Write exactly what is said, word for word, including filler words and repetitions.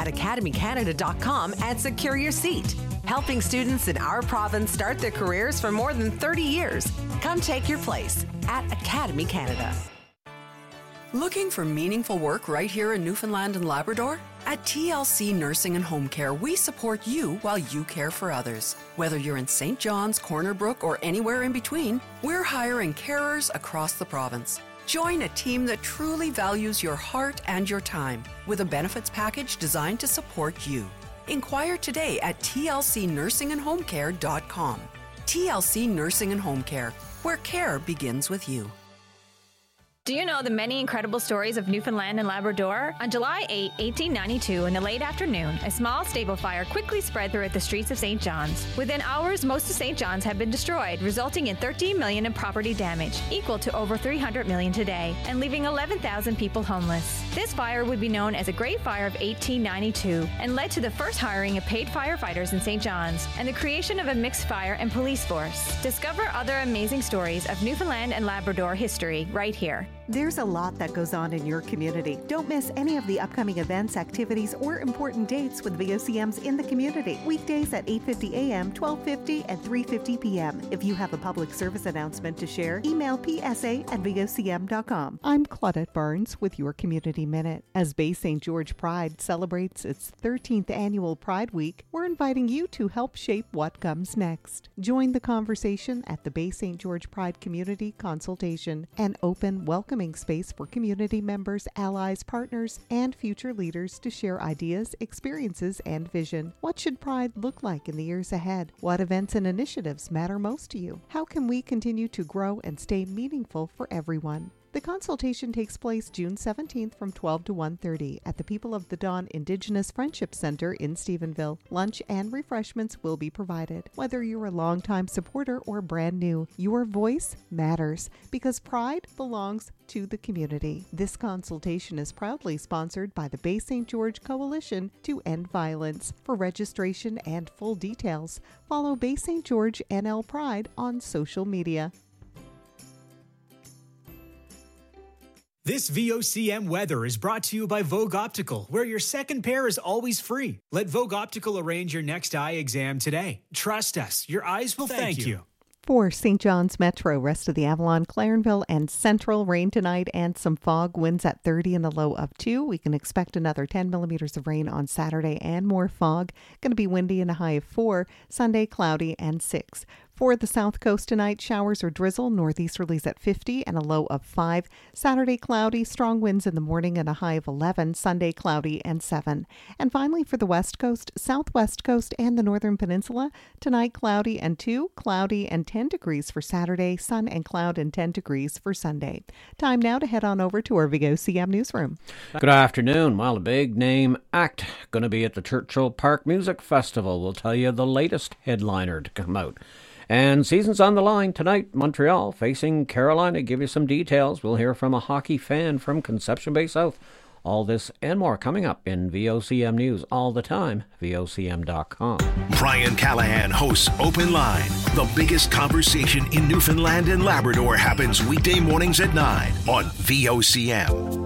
academy canada dot com and secure your seat. Helping students in our province start their careers for more than thirty years. Come take your place at Academy Canada. Looking for meaningful work right here in Newfoundland and Labrador? At T L C Nursing and Home Care, we support you while you care for others. Whether you're in Saint John's, Corner Brook, or anywhere in between, we're hiring carers across the province. Join a team that truly values your heart and your time with a benefits package designed to support you. Inquire today at T L C nursing and home care dot com. T L C Nursing and Home Care, where care begins with you. Do you know the many incredible stories of Newfoundland and Labrador? On July eighth, eighteen ninety-two, in the late afternoon, a small stable fire quickly spread throughout the streets of Saint John's. Within hours, most of Saint John's had been destroyed, resulting in thirteen million dollars in property damage, equal to over three hundred million dollars today, and leaving eleven thousand people homeless. This fire would be known as the Great Fire of eighteen ninety-two and led to the first hiring of paid firefighters in Saint John's and the creation of a mixed fire and police force. Discover other amazing stories of Newfoundland and Labrador history right here. There's a lot that goes on in your community. Don't miss any of the upcoming events, activities, or important dates with V O C Ms in the community. Weekdays at eight fifty a.m., twelve fifty, and three fifty p.m. If you have a public service announcement to share, email p s a at v o c m dot com. I'm Claudette Barnes with your Community Minute. As Bay Saint George Pride celebrates its thirteenth annual Pride Week, we're inviting you to help shape what comes next. Join the conversation at the Bay Saint George Pride Community Consultation, an open, welcoming space for community members, allies, partners, and future leaders to share ideas, experiences, and vision. What should Pride look like in the years ahead? What events and initiatives matter most to you? How can we continue to grow and stay meaningful for everyone? The consultation takes place June seventeenth from twelve to one thirty at the People of the Dawn Indigenous Friendship Center in Stephenville. Lunch and refreshments will be provided. Whether you're a longtime supporter or brand new, your voice matters because Pride belongs to the community. This consultation is proudly sponsored by the Bay Saint George Coalition to End Violence. For registration and full details, follow Bay Saint George N L Pride on social media. This V O C M weather is brought to you by Vogue Optical, where your second pair is always free. Let Vogue Optical arrange your next eye exam today. Trust us, your eyes will thank, thank you. you. For Saint John's Metro, rest of the Avalon, Clarenville, and Central, rain tonight and some fog, winds at thirty and a low of two. We can expect another ten millimeters of rain on Saturday and more fog. Going to be windy and a high of four. Sunday, cloudy and six. For the South Coast tonight, showers or drizzle, northeasterlies at fifty and a low of five. Saturday, cloudy, strong winds in the morning and a high of eleven. Sunday, cloudy and seven. And finally, for the West Coast, Southwest Coast, and the Northern Peninsula, tonight, cloudy and two, cloudy and ten degrees for Saturday, sun and cloud and ten degrees for Sunday. Time now to head on over to our V O C M newsroom. Good afternoon. Well, a big name act going to be at the Churchill Park Music Festival. We'll tell you the latest headliner to come out. And season's on the line tonight. Montreal facing Carolina. Give you some details. We'll hear from a hockey fan from Conception Bay South. All this and more coming up in V O C M News all the time. V O C M dot com. Brian Callahan hosts Open Line. The biggest conversation in Newfoundland and Labrador happens weekday mornings at nine on V O C M.